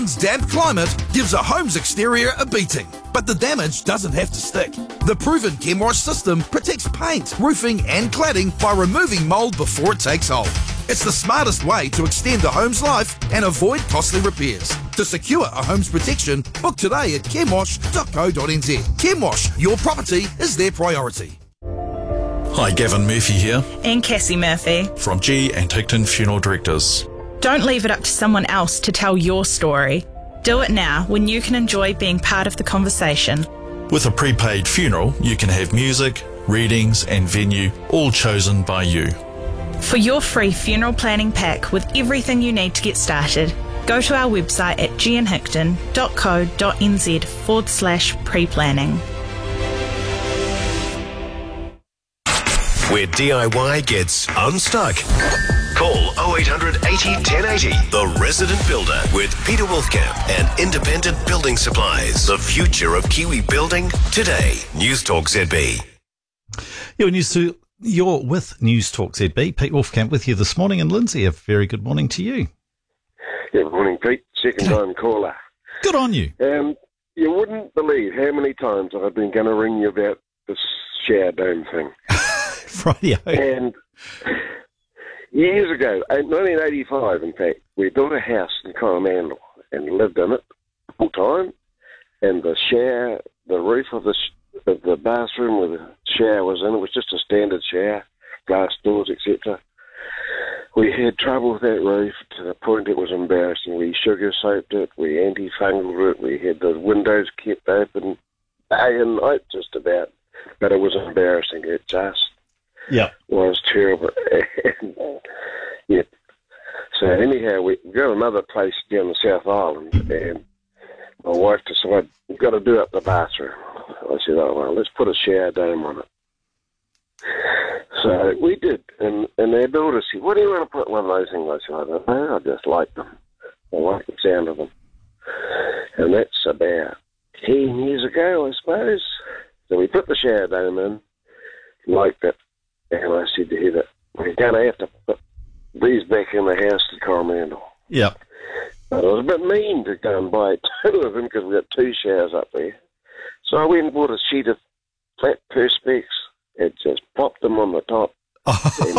Damp climate gives a home's exterior a beating, but the damage doesn't have to stick. The proven ChemWash system protects paint, roofing and cladding by removing mould before it takes hold. It's the smartest way to extend a home's life and avoid costly repairs. To secure a home's protection, book today at chemwash.co.nz. ChemWash, your property is their priority. Hi, Gavin Murphy here And Cassie Murphy. from G and Tigton Funeral Directors. Don't leave it up to someone else to tell your story. Do it now when you can enjoy being part of the conversation. With a prepaid funeral, you can have music, readings and venue all chosen by you. For your free funeral planning pack with everything you need to get started, go to our website at gnhickton.co.nz/pre-planning. Where DIY gets unstuck. Call 0800 80 1080. The Resident Builder with Peter Wolfkamp and Independent Building Supplies. The future of Kiwi building today. News Talk ZB. You're with News Talk ZB. Pete Wolfkamp with you this morning, and Lindsay, a very good morning to you. Good morning, Pete. Second time caller. Good on you. You wouldn't believe how many times I've been going to ring you about this shower dome thing. Rightio. And years ago, in 1985, in fact, we built a house in Coromandel and lived in it full time. And the shower, the roof of the bathroom where the shower was in, it was just a standard shower, glass doors, etc. We had trouble with that roof to the point it was embarrassing. We sugar soaped it, we antifungal it, we had the windows kept open day and night just about. But it was embarrassing. It just was terrible. And, yeah. So anyhow, we got another place down the South Island, and my wife decided we've got to do up the bathroom. I said, oh, well, let's put a shower dome on it. So we did, and their builder said, what do you want to put one of those things? I said, I don't know, I just like them. I like the sound of them. And that's about 10 years ago, I suppose. So we put the shower dome in, liked it, and I said to Heather, we're going to have to put these back in the house to Coromandel. Yeah. But it was a bit mean to go and buy two of them because we got two showers up there. So I went and bought a sheet of flat perspex and just popped them on the top. And